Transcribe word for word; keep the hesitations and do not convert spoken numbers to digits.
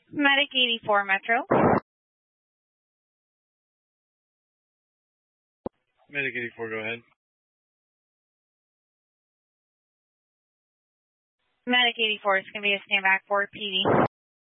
Medic eighty-four Metro. Medic eighty-four, go ahead. Medic eighty-four is going to be a stand back for P D.